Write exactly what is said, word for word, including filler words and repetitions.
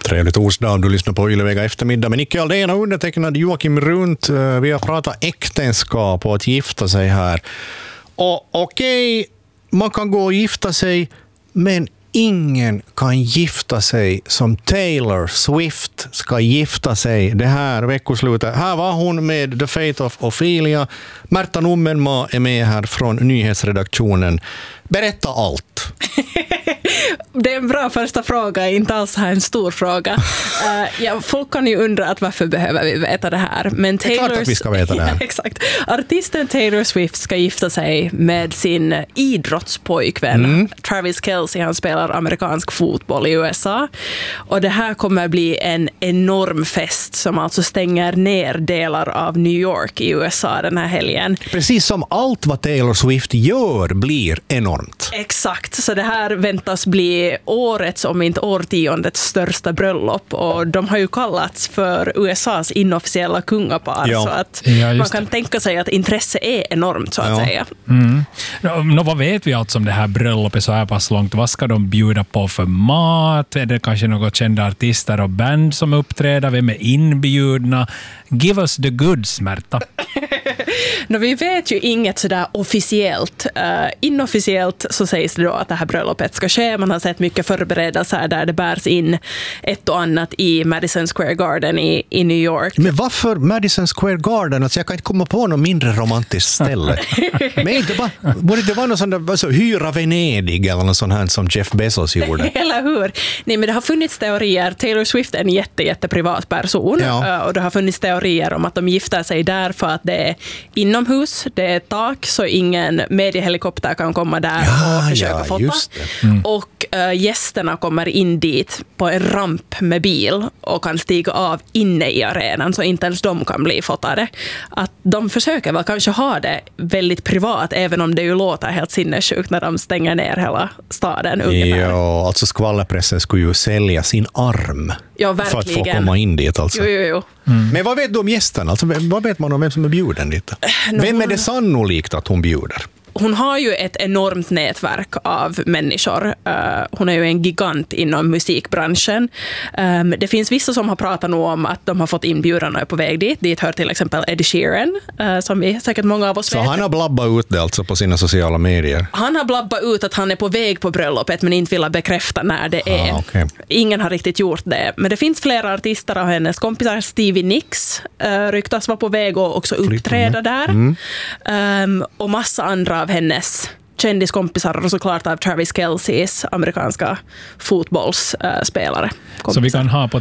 Trevligt torsdag om du lyssnar på Ylevega eftermiddag. Men Nicke Aldén och undertecknad Joakim Runt. Vi har pratat äktenskap och att gifta sig här. Och okej, okay, man kan gå och gifta sig, men ingen kan gifta sig som Taylor Swift ska gifta sig det här veckoslutet. Här var hon med The Fate of Ophelia. Märta Nummenmaa är med här från nyhetsredaktionen. Berätta allt. Det är en bra första fråga, inte alls här en stor fråga. Uh, ja, folk kan ju undra att varför behöver vi veta det här. Men Taylor... Det är klart att vi ska veta det här. Ja, exakt. Artisten Taylor Swift ska gifta sig med sin idrottspojkvän mm. Travis Kelce. Han spelar amerikansk fotboll i U S A. Och det här kommer bli en enorm fest som alltså stänger ner delar av New York i U S A den här helgen. Precis som allt vad Taylor Swift gör blir enormt. Exakt, så det här väntas bli årets, om inte årtiondets största bröllop, och de har ju kallats för U S A:s inofficiella kungapar, ja. Så att ja, man kan det. tänka sig att intresse är enormt, så att ja. säga. Mm. Nå, vad vet vi alltså om det här bröllopet så här pass långt? Vad ska de bjuda på för mat? Är det kanske något kända artister och band som uppträder? Vem är inbjudna? Give us the goods, Märta. No, vi vet ju inget sådär officiellt. Uh, inofficiellt så sägs det då att det här bröllopet ska ske. Man har sett mycket förberedelser där det bärs in ett och annat i Madison Square Garden i, i New York. Men varför Madison Square Garden? Alltså jag kan inte komma på något mindre romantiskt ställe. Men inte bara, borde det vara något sånt där, alltså, hyra Venedig eller något sånt här som Jeff Bezos gjorde? Eller hur? Nej, men det har funnits teorier. Taylor Swift är en jätte, jätte privat person. Ja. Och det har funnits teorier om att de gifter sig där för att det är inomhus, det är tak så ingen mediehelikopter kan komma där ja, och försöka ja, fota. Mm. Och äh, gästerna kommer in dit på en ramp med bil och kan stiga av inne i arenan så inte ens de kan bli fotade. Att de försöker väl kanske ha det väldigt privat, även om det ju låter helt sinnessjukt när de stänger ner hela staden ungefär. Ja, alltså skvallerpressen skulle ju sälja sin arm ja, för att få komma in dit alltså. Jo, jo, jo. Mm. Men vad vet du om gästerna? Alltså, vad vet man om vem som är bjuden dit? Vem är det sannolikt att hon bjuder? Hon har ju ett enormt nätverk av människor. Uh, hon är ju en gigant inom musikbranschen. Um, det finns vissa som har pratat nu om att de har fått inbjudan och är på väg dit. Dit hör till exempel Ed Sheeran, uh, som vi säkert många av oss Så vet. Så han har blabbat ut det alltså på sina sociala medier? Han har blabbat ut att han är på väg på bröllopet men inte vill bekräfta när det är. Ah, okay. Ingen har riktigt gjort det. Men det finns flera artister av hennes kompisar. Stevie Nicks uh, ryktas vara på väg och också uppträda där. Mm. Um, och massa andra av hennes kändiskompisar och såklart av Travis Kelces amerikanska fotbollsspelare. Så vi kan ha på